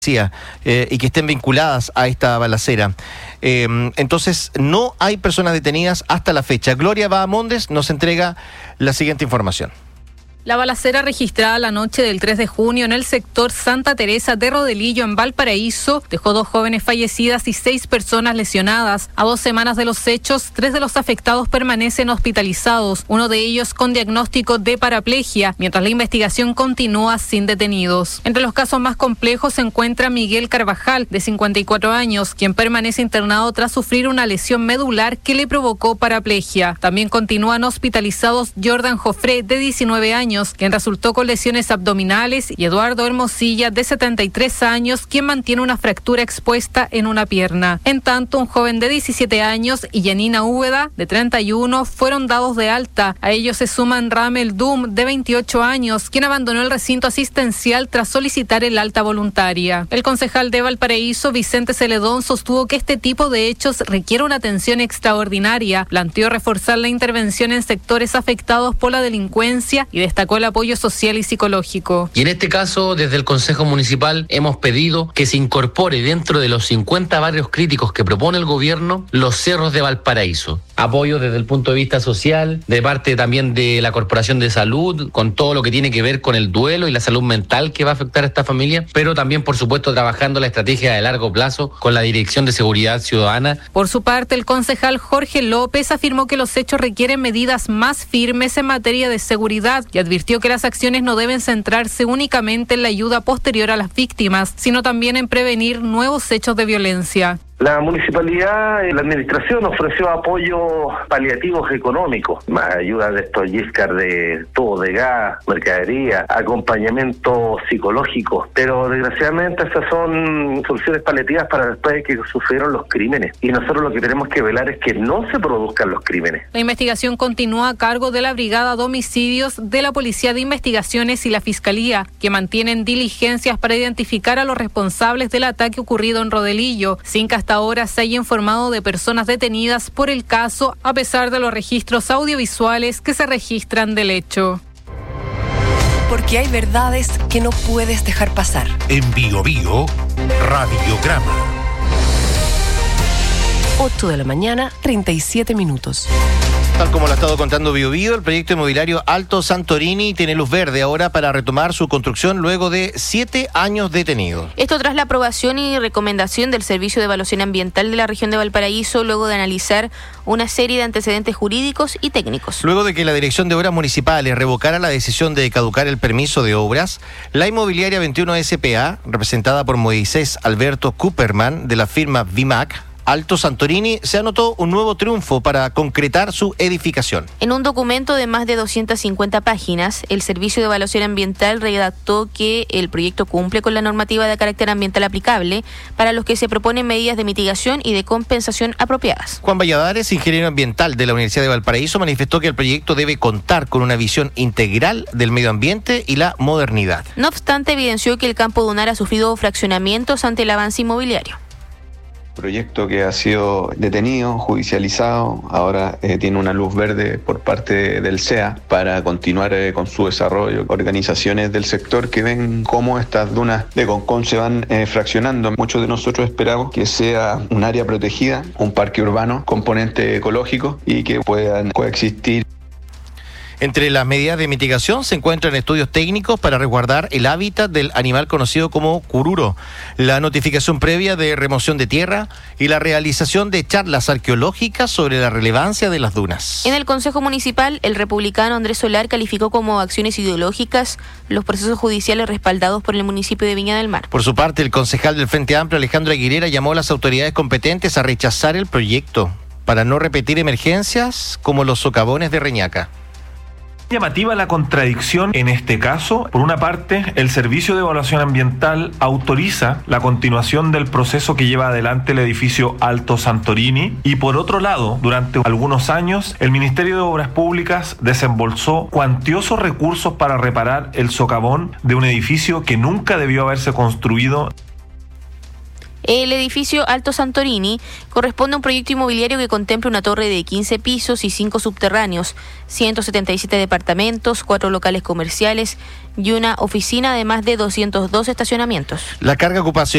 y que estén vinculadas a esta balacera. Entonces, no hay personas detenidas hasta la fecha. Gloria Bahamondes nos entrega la siguiente información. La balacera registrada la noche del 3 de junio en el sector Santa Teresa de Rodelillo, en Valparaíso, dejó 2 jóvenes fallecidas y 6 personas lesionadas. A 2 semanas de los hechos, 3 de los afectados permanecen hospitalizados, uno de ellos con diagnóstico de paraplegia, mientras la investigación continúa sin detenidos. Entre los casos más complejos se encuentra Miguel Carvajal, de 54 años, quien permanece internado tras sufrir una lesión medular que le provocó paraplegia. También continúan hospitalizados Jordan Jofré, de 19 años, quien resultó con lesiones abdominales, y Eduardo Hermosilla, de 73 años, quien mantiene una fractura expuesta en una pierna. En tanto, un joven de 17 años y Yanina Úbeda, de 31, fueron dados de alta. A ellos se suman Ramel Dum, de 28 años, quien abandonó el recinto asistencial tras solicitar el alta voluntaria. El concejal de Valparaíso, Vicente Celedón, sostuvo que este tipo de hechos requiere una atención extraordinaria. Planteó reforzar la intervención en sectores afectados por la delincuencia y destacó el apoyo social y psicológico. Y en este caso, desde el Consejo Municipal hemos pedido que se incorpore dentro de los 50 barrios críticos que propone el gobierno los cerros de Valparaíso. Apoyo desde el punto de vista social, de parte también de la Corporación de Salud, con todo lo que tiene que ver con el duelo y la salud mental que va a afectar a esta familia, pero también, por supuesto, trabajando la estrategia de largo plazo con la Dirección de Seguridad Ciudadana. Por su parte, el concejal Jorge López afirmó que los hechos requieren medidas más firmes en materia de seguridad y advirtió que las acciones no deben centrarse únicamente en la ayuda posterior a las víctimas, sino también en prevenir nuevos hechos de violencia. La municipalidad y la administración ofreció apoyos paliativos económicos, más ayuda de estos Giscard de todo, de gas, mercadería, acompañamiento psicológico, pero desgraciadamente esas son soluciones paliativas para después de que sufrieron los crímenes. Y nosotros lo que tenemos que velar es que no se produzcan los crímenes. La investigación continúa a cargo de la Brigada de Homicidios de la Policía de Investigaciones y la Fiscalía, que mantienen diligencias para identificar a los responsables del ataque ocurrido en Rodelillo, sin que hasta ahora se haya informado de personas detenidas por el caso, a pesar de los registros audiovisuales que se registran del hecho. Porque hay verdades que no puedes dejar pasar. En Bio Bio, Radiograma. 8 de la mañana, 37 minutos. Tal como lo ha estado contando Bio Bio, el proyecto inmobiliario Alto Santorini tiene luz verde ahora para retomar su construcción luego de 7 años detenido. Esto tras la aprobación y recomendación del Servicio de Evaluación Ambiental de la región de Valparaíso, luego de analizar una serie de antecedentes jurídicos y técnicos. Luego de que la Dirección de Obras Municipales revocara la decisión de caducar el permiso de obras, la inmobiliaria 21 S.p.A., representada por Moisés Alberto Cooperman de la firma VIMAC, Alto Santorini, se anotó un nuevo triunfo para concretar su edificación. En un documento de más de 250 páginas, el Servicio de Evaluación Ambiental redactó que el proyecto cumple con la normativa de carácter ambiental aplicable, para los que se proponen medidas de mitigación y de compensación apropiadas. Juan Valladares, ingeniero ambiental de la Universidad de Valparaíso, manifestó que el proyecto debe contar con una visión integral del medio ambiente y la modernidad. No obstante, evidenció que el campo dunar ha sufrido fraccionamientos ante el avance inmobiliario. Proyecto que ha sido detenido, judicializado, ahora tiene una luz verde por parte del CEA para continuar con su desarrollo. Organizaciones del sector que ven cómo estas dunas de Concón se van fraccionando. Muchos de nosotros esperamos que sea un área protegida, un parque urbano, componente ecológico y que puedan coexistir. Entre las medidas de mitigación se encuentran estudios técnicos para resguardar el hábitat del animal conocido como cururo, la notificación previa de remoción de tierra y la realización de charlas arqueológicas sobre la relevancia de las dunas. En el Consejo Municipal, el republicano Andrés Solar calificó como acciones ideológicas los procesos judiciales respaldados por el municipio de Viña del Mar. Por su parte, el concejal del Frente Amplio, Alejandro Aguilera, llamó a las autoridades competentes a rechazar el proyecto para no repetir emergencias como los socavones de Reñaca. Llamativa la contradicción en este caso. Por una parte, el Servicio de Evaluación Ambiental autoriza la continuación del proceso que lleva adelante el edificio Alto Santorini, y por otro lado, durante algunos años, el Ministerio de Obras Públicas desembolsó cuantiosos recursos para reparar el socavón de un edificio que nunca debió haberse construido. El edificio Alto Santorini corresponde a un proyecto inmobiliario que contempla una torre de 15 pisos y 5 subterráneos, 177 departamentos, 4 locales comerciales y una oficina, además de 202 estacionamientos. La carga ocupacional